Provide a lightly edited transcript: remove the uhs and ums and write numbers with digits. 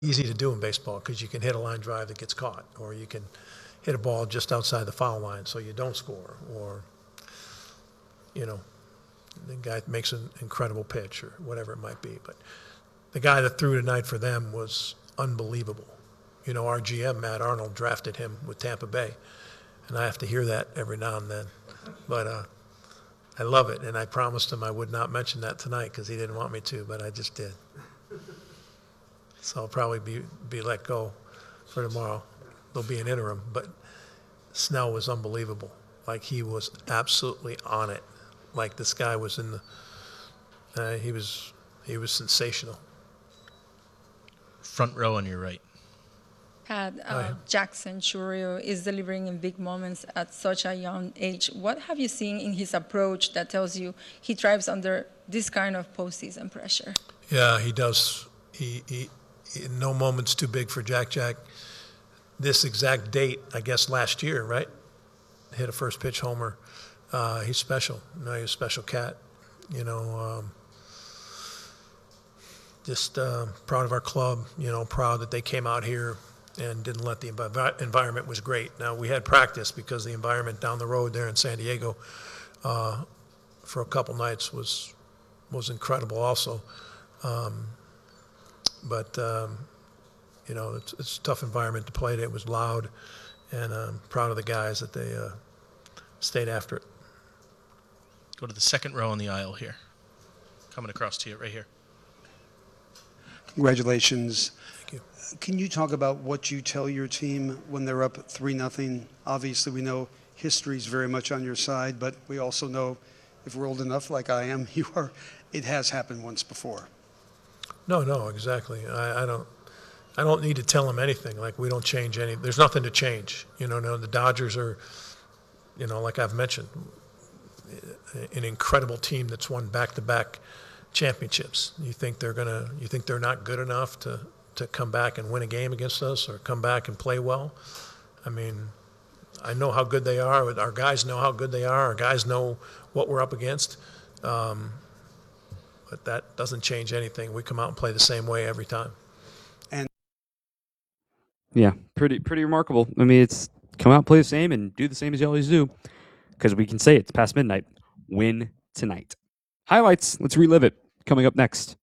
easy to do in baseball because you can hit a line drive that gets caught, or you can hit a ball just outside the foul line so you don't score, or, you know, the guy makes an incredible pitch or whatever it might be. But the guy that threw tonight for them was unbelievable. You know, our GM, Matt Arnold, drafted him with Tampa Bay, and I have to hear that every now and then. But I love it, and I promised him I would not mention that tonight because he didn't want me to, but I just did. So I'll probably be let go for tomorrow. There'll be an interim, but Snell was unbelievable. Like, he was absolutely on it. Like, this guy was in the he was sensational. Front row on your right. Pat, Jackson Chourio is delivering in big moments at such a young age. What have you seen in his approach that tells you he thrives under this kind of postseason pressure? Yeah, he does. He no moment's too big for Jack. This exact date, I guess last year, right? Hit a first pitch homer. He's special. No, he's a special cat. You know, just proud of our club. You know, proud that they came out here and didn't let the environment was great. Now, we had practice because the environment down the road there in San Diego for a couple nights was incredible also. But you know, it's a tough environment to play in. It was loud, and I'm proud of the guys that they stayed after it. Go to the second row on the aisle here. Coming across to you right here. Congratulations. Thank you. Can you talk about what you tell your team when they're up 3-0? Obviously, we know history's very much on your side, but we also know, if we're old enough, like I am, you are, it has happened once before. No, exactly. I don't need to tell them anything. Like, we don't change any. There's nothing to change. You know, no, the Dodgers are, you know, like I've mentioned, an incredible team that's won back-to-back championships. You think they're not good enough to come back and win a game against us or come back and play well? I mean, I know how good they are. Our guys know how good they are. Our guys know what we're up against. But that doesn't change anything. We come out and play the same way every time. And yeah, pretty remarkable. I mean, it's come out, play the same, and do the same as you always do. Because we can say it's past midnight. Win tonight. Highlights. Let's relive it. Coming up next.